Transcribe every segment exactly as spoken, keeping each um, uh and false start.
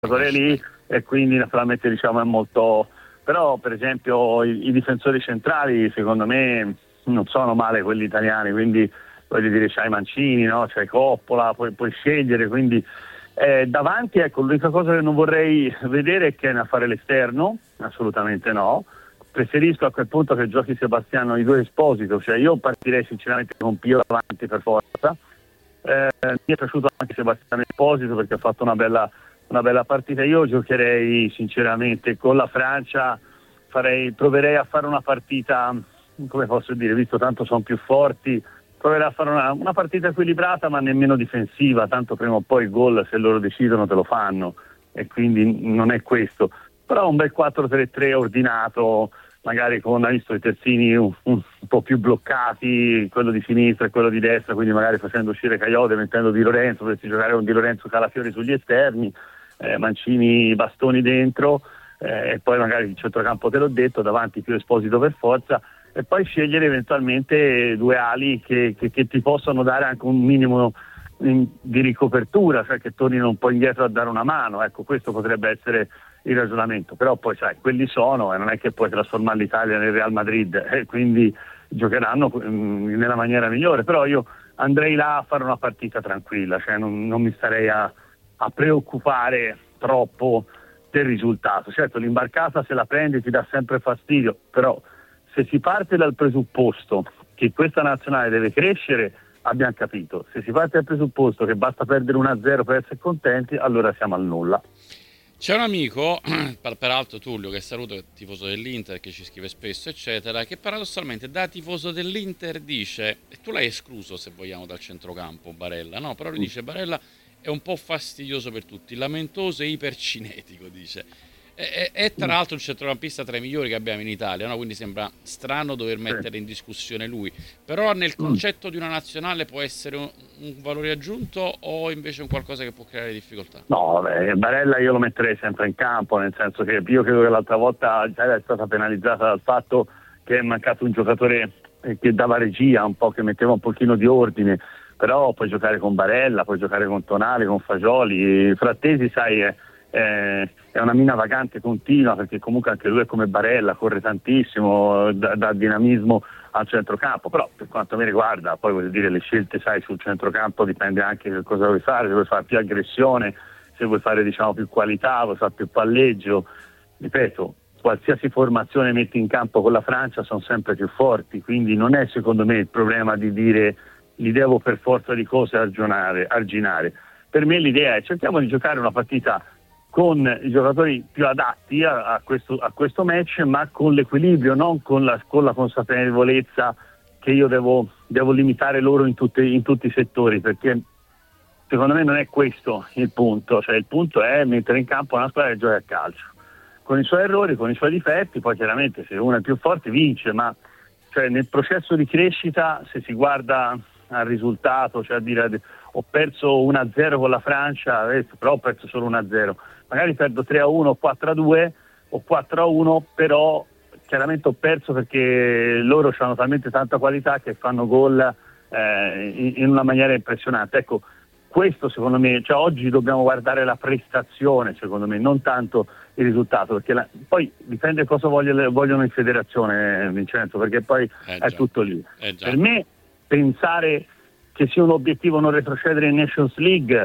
giocatore lì, e quindi naturalmente diciamo è molto, però per esempio i, i difensori centrali secondo me non sono male quelli italiani, quindi voglio dire c'hai Mancini, no? C'hai Coppola, puoi, puoi scegliere, quindi eh, davanti ecco l'unica cosa che non vorrei vedere è che ne a fare l'esterno, assolutamente no. Preferisco a quel punto che giochi Sebastiano i due Esposito, cioè io partirei sinceramente con Pio davanti per forza. Eh, mi è piaciuto anche Sebastiano Esposito perché ha fatto una bella, una bella partita. Io giocherei sinceramente con la Francia, farei, proverei a fare una partita, come posso dire, visto tanto sono più forti, proverei a fare una, una partita equilibrata ma nemmeno difensiva, tanto prima o poi il gol se loro decidono te lo fanno, e quindi non è questo. Però un bel quattro tre tre ordinato, magari con, hai visto i terzini un, un, un po' più bloccati, quello di sinistra e quello di destra, quindi magari facendo uscire Caiote, mettendo Di Lorenzo, potresti giocare con Di Lorenzo Calafiori sugli esterni, eh, Mancini bastoni dentro, eh, e poi magari il centrocampo te l'ho detto, davanti più Esposito per forza, e poi scegliere eventualmente due ali che, che, che ti possano dare anche un minimo di ricopertura, cioè che tornino un po' indietro a dare una mano. Ecco, questo potrebbe essere il ragionamento, però poi sai, quelli sono e non è che puoi trasformare l'Italia nel Real Madrid, e quindi giocheranno mh, nella maniera migliore, però io andrei là a fare una partita tranquilla, cioè non, non mi starei a, a preoccupare troppo del risultato. Certo, l'imbarcata se la prendi ti dà sempre fastidio, però se si parte dal presupposto che questa nazionale deve crescere, abbiamo capito. Se si parte dal presupposto che basta perdere uno a zero per essere contenti, allora siamo al nulla. C'è un amico, peraltro Tullio, che saluto, tifoso dell'Inter, che ci scrive spesso, eccetera, che paradossalmente da tifoso dell'Inter dice, e tu l'hai escluso se vogliamo dal centrocampo, Barella, no? Però lui dice Barella è un po' fastidioso per tutti, lamentoso e ipercinetico, dice. È, è tra l'altro un centrocampista tra i migliori che abbiamo in Italia, no? Quindi sembra strano dover mettere in discussione lui, però nel concetto di una nazionale può essere un, un valore aggiunto o invece un qualcosa che può creare difficoltà? No, beh, Barella io lo metterei sempre in campo, nel senso che io credo che l'altra volta l'Italia è stata penalizzata dal fatto che è mancato un giocatore che dava regia, un po', che metteva un pochino di ordine, però puoi giocare con Barella, puoi giocare con Tonali, con Fagioli. Frattesi sai è, è, è una mina vagante continua, perché comunque anche lui è come Barella, corre tantissimo, dà, dà dinamismo al centrocampo, però per quanto mi riguarda poi voglio dire le scelte sai sul centrocampo dipende anche da cosa vuoi fare, se vuoi fare più aggressione, se vuoi fare diciamo più qualità, vuoi fare più palleggio. Ripeto, qualsiasi formazione metti in campo con la Francia sono sempre più forti, quindi non è secondo me il problema di dire li devo per forza di cose arginare, arginare. Per me l'idea è cerchiamo di giocare una partita con i giocatori più adatti a, a, questo, a questo match, ma con l'equilibrio, non con la, con la consapevolezza che io devo, devo limitare loro in, tutte, in tutti i settori, perché secondo me non è questo il punto, cioè il punto è mettere in campo una squadra che gioca a calcio, con i suoi errori, con i suoi difetti, poi chiaramente se uno è più forte vince, ma cioè, nel processo di crescita se si guarda al risultato, cioè a dire ho perso uno a zero con la Francia, però ho perso solo uno a zero, magari perdo tre a uno o quattro a due o quattro a uno, però chiaramente ho perso perché loro hanno talmente tanta qualità che fanno gol eh, in, in una maniera impressionante. Ecco, questo secondo me, cioè oggi dobbiamo guardare la prestazione secondo me, non tanto il risultato, perché la, poi dipende cosa vogliono, vogliono in federazione, Vincenzo, perché poi eh è già, tutto lì. Eh Per me pensare che sia un obiettivo non retrocedere in Nations League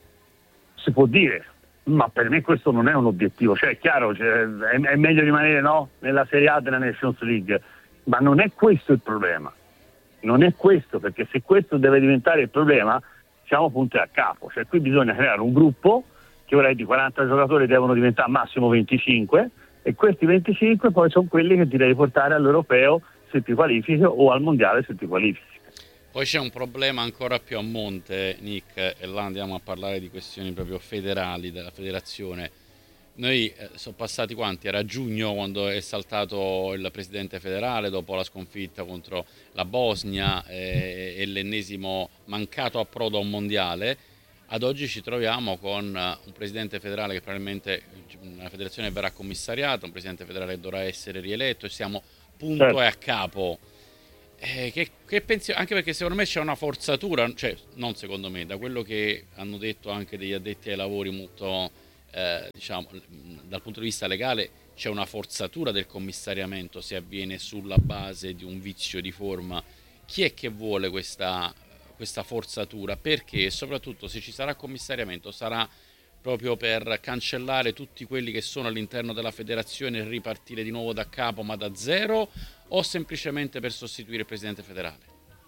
si può dire, ma per me questo non è un obiettivo, cioè è chiaro, cioè, è, è meglio rimanere no, nella Serie A della Nations League, ma non è questo il problema, non è questo, perché se questo deve diventare il problema siamo punti a capo, cioè qui bisogna creare un gruppo che ora è di quaranta giocatori, devono diventare massimo venticinque, e questi venticinque poi sono quelli che ti devi portare all'europeo se ti qualifichi o al mondiale se ti qualifichi. Poi c'è un problema ancora più a monte, Nick, e là andiamo a parlare di questioni proprio federali della federazione. Noi eh, sono passati quanti? Era giugno quando è saltato il presidente federale dopo la sconfitta contro la Bosnia eh, e l'ennesimo mancato approdo a un mondiale. Ad oggi ci troviamo con un presidente federale che probabilmente una federazione verrà commissariata, un presidente federale che dovrà essere rieletto, e siamo punto certo. e a capo. Eh, che, che pensi? Anche perché secondo me c'è una forzatura, cioè non secondo me, da quello che hanno detto anche degli addetti ai lavori molto eh, diciamo, dal punto di vista legale c'è una forzatura del commissariamento se avviene sulla base di un vizio di forma. Chi è che vuole questa, questa forzatura? Perché, e soprattutto, se ci sarà commissariamento, sarà proprio per cancellare tutti quelli che sono all'interno della federazione e ripartire di nuovo da capo, ma da zero, o semplicemente per sostituire il presidente federale?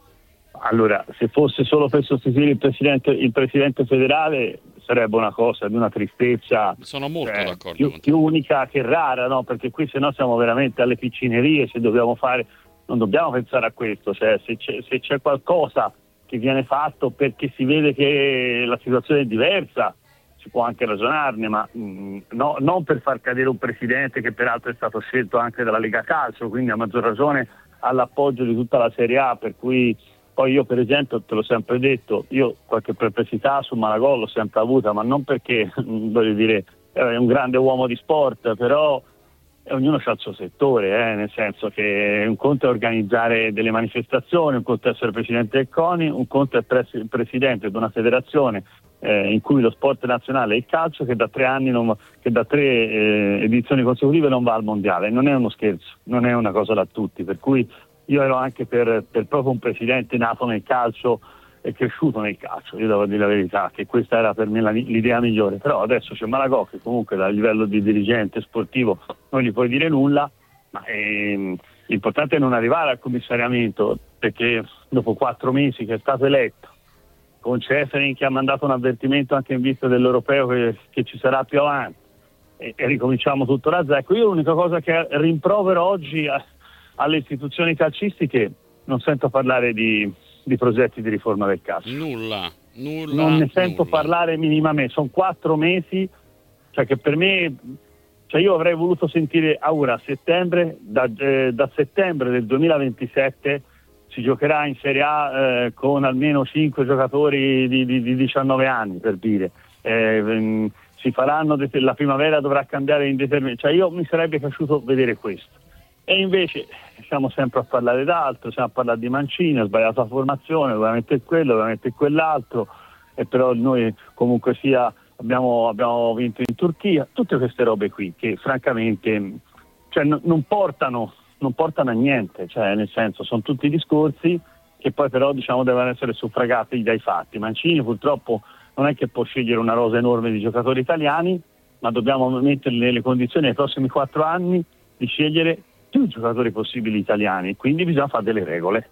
Allora, se fosse solo per sostituire il presidente, il presidente federale sarebbe una cosa di una tristezza. Sono molto eh, d'accordo più, con te. più unica che rara, no? Perché qui se no siamo veramente alle piccinerie, se dobbiamo fare, non dobbiamo pensare a questo, cioè se c'è, se c'è qualcosa che viene fatto perché si vede che la situazione è diversa, si può anche ragionarne, ma mh, no, non per far cadere un presidente che peraltro è stato scelto anche dalla Lega Calcio, quindi a maggior ragione all'appoggio di tutta la Serie A, per cui poi io per esempio, te l'ho sempre detto, io qualche perplessità su Malagò l'ho sempre avuta, ma non perché, voglio dire, è un grande uomo di sport, però ognuno ha il suo settore, eh, nel senso che un conto è organizzare delle manifestazioni, un conto è essere presidente del CONI, un conto è pres- presidente di una federazione eh, in cui lo sport nazionale è il calcio, che da tre anni, non, che da tre eh, edizioni consecutive non va al mondiale. Non è uno scherzo, non è una cosa da tutti, per cui io ero anche per, per proprio un presidente nato nel calcio e cresciuto nel calcio, io devo dire la verità, che questa era per me la, l'idea migliore, però adesso c'è Malagò che comunque dal livello di dirigente sportivo non gli puoi dire nulla, ma ehm, l'importante è non arrivare al commissariamento, perché dopo quattro mesi che è stato eletto, con Ceferin che ha mandato un avvertimento anche in vista dell'europeo che, che ci sarà più avanti, e, e ricominciamo tutto da zero. Ecco, io l'unica cosa che rimprovero oggi a, alle istituzioni calcistiche, non sento parlare di, di progetti di riforma del calcio. Nulla, nulla. Non ne sento nulla. parlare minimamente. Sono quattro mesi, cioè che per me, cioè io avrei voluto sentire ora a settembre, da, eh, da settembre del duemilaventisette si giocherà in Serie A eh, con almeno cinque giocatori di, di, di diciannove anni, per dire. Eh, mh, si faranno, la primavera dovrà cambiare indeterminato. Cioè io mi sarebbe piaciuto vedere questo. E invece siamo sempre a parlare d'altro, siamo a parlare di Mancini, ha sbagliato la formazione, doveva mettere quello, doveva mettere quell'altro, e però noi comunque sia abbiamo, abbiamo vinto in Turchia, tutte queste robe qui che francamente cioè, n- non portano non portano a niente, cioè nel senso sono tutti discorsi che poi però diciamo devono essere suffragati dai fatti. Mancini purtroppo non è che può scegliere una rosa enorme di giocatori italiani, ma dobbiamo metterli nelle condizioni nei prossimi quattro anni di scegliere più giocatori possibili italiani, quindi bisogna fare delle regole.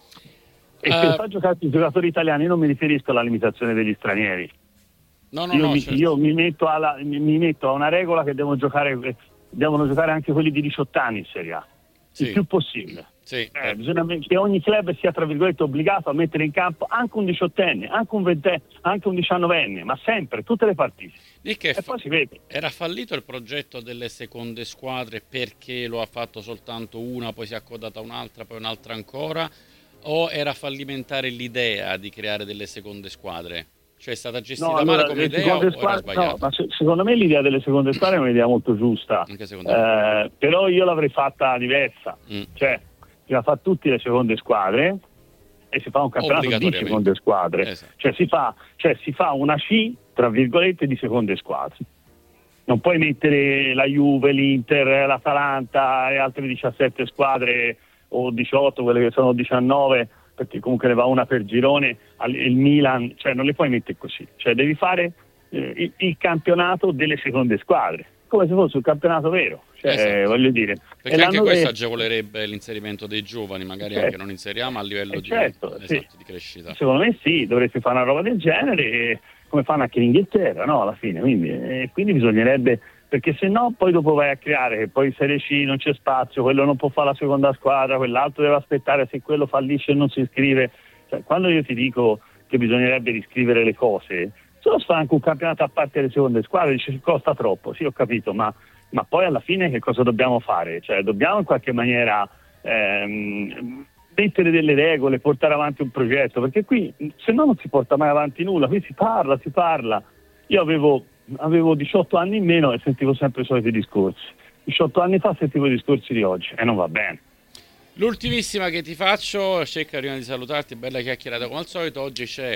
E uh, per far giocare i giocatori italiani non mi riferisco alla limitazione degli stranieri. No, no, io, no, mi, certo. io mi, metto alla, mi, mi metto a una regola che devono giocare, devono giocare anche quelli di diciotto anni in Serie A, sì. Il più possibile. Sì. Eh, bisogna che ogni club sia tra virgolette obbligato a mettere in campo anche un diciottenne, anche un ventenne, anche un diciannovenne, ma sempre, tutte le partite. E fa- poi si vede. Era fallito il progetto delle seconde squadre perché lo ha fatto soltanto una, poi si è accodata un'altra, poi un'altra ancora, o era fallimentare l'idea di creare delle seconde squadre? Cioè è stata gestita no, allora, male come idea o squadre, era sbagliata? No, ma se, secondo me l'idea delle seconde squadre è un'idea molto giusta, eh, però io l'avrei fatta diversa, mm. cioè si fa tutte le seconde squadre e si fa un campionato di seconde squadre, esatto. cioè, si fa, cioè si fa una C tra virgolette di seconde squadre. Non puoi mettere la Juve, l'Inter, l'Atalanta e altre diciassette squadre o diciotto, quelle che sono diciannove, perché comunque ne va una per girone, il Milan, cioè non le puoi mettere così, cioè devi fare eh, il, il campionato delle seconde squadre, come se fosse un campionato vero, cioè esatto. voglio dire. Perché anche questo agevolerebbe l'inserimento dei giovani, magari certo. anche non in Serie A, ma a livello di, certo, esatto, sì. di crescita. Secondo me sì, dovresti fare una roba del genere, e, come fanno anche in Inghilterra, no, alla fine, quindi, e quindi bisognerebbe, perché se no poi dopo vai a creare che poi in Serie C non c'è spazio, quello non può fare la seconda squadra, quell'altro deve aspettare, se quello fallisce e non si iscrive. Cioè, quando io ti dico che bisognerebbe riscrivere le cose, se lo fa anche un campionato a parte le seconde squadre, dice che costa troppo, sì ho capito, ma, ma poi alla fine che cosa dobbiamo fare? Cioè dobbiamo in qualche maniera ehm, mettere delle regole, portare avanti un progetto, perché qui se no non si porta mai avanti nulla, qui si parla, si parla. Io avevo avevo diciotto anni in meno e sentivo sempre i soliti discorsi. diciotto anni fa sentivo i discorsi di oggi e non va bene. L'ultimissima che ti faccio, Cecca, prima di salutarti, bella chiacchierata come al solito. Oggi c'è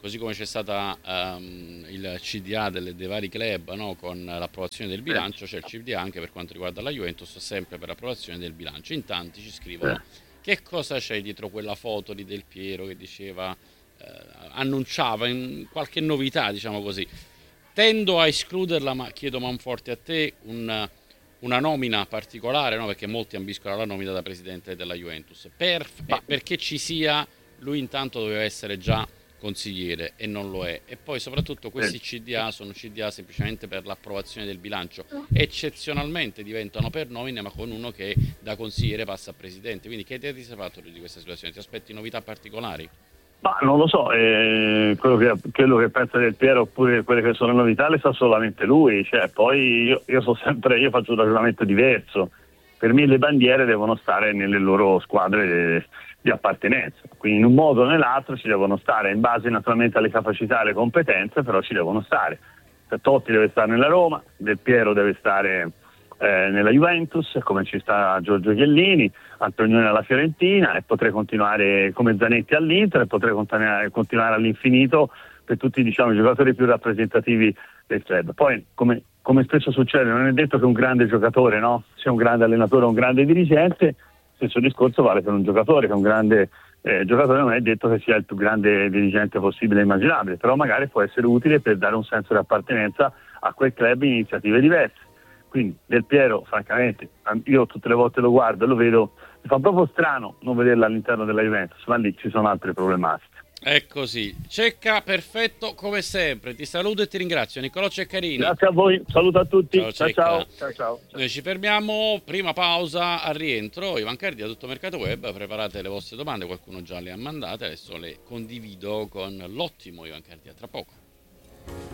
così come c'è stata um, il C D A delle, dei vari club, no? Con l'approvazione del bilancio, c'è il C D A anche per quanto riguarda la Juventus, sempre per l'approvazione del bilancio. In tanti ci scrivono che cosa c'è dietro quella foto di Del Piero che diceva, eh, annunciava in qualche novità, diciamo così. Tendo a escluderla, ma chiedo Manforti a te un, una nomina particolare, no? Perché molti ambiscono alla nomina da presidente della Juventus. Per, eh, perché ci sia, lui intanto doveva essere già consigliere e non lo è. E poi soprattutto questi C D A sono C D A semplicemente per l'approvazione del bilancio. Eccezionalmente diventano per nomine, ma con uno che da consigliere passa a presidente. Quindi che idea ti sei fatto di questa situazione? Ti aspetti novità particolari? Ma non lo so, eh, quello, che, quello che pensa Del Piero oppure quelle che sono le novità le sa solamente lui, cioè, poi io, io so sempre, io faccio un ragionamento diverso. Per me le bandiere devono stare nelle loro squadre di, di appartenenza, quindi in un modo o nell'altro ci devono stare, in base naturalmente alle capacità e alle competenze, però ci devono stare. Totti deve stare nella Roma, Del Piero deve stare eh, nella Juventus, come ci sta Giorgio Chiellini, Antonioni alla Fiorentina, e potrei continuare come Zanetti all'Inter, e potrei continuare, continuare all'infinito per tutti, diciamo, i giocatori più rappresentativi del club. Poi, come, come spesso succede, non è detto che un grande giocatore, no, sia un grande allenatore o un grande dirigente. Stesso discorso vale per un giocatore, che è un grande eh, giocatore non è detto che sia il più grande dirigente possibile e immaginabile, però magari può essere utile per dare un senso di appartenenza a quel club in iniziative diverse. Quindi Del Piero, francamente, io tutte le volte lo guardo e lo vedo, mi fa proprio strano non vederlo all'interno della Juventus, ma lì ci sono altre problematiche. È così. Cecca, perfetto come sempre. Ti saluto e ti ringrazio. Niccolò Ceccarini. Grazie a voi, saluto a tutti. Ciao, ciao, ciao, ciao, ciao. Noi ci fermiamo, prima pausa, al rientro. Ivan Cardia, tutto Mercato Web. Preparate le vostre domande, qualcuno già le ha mandate, adesso le condivido con l'ottimo Ivan Cardia. Tra poco.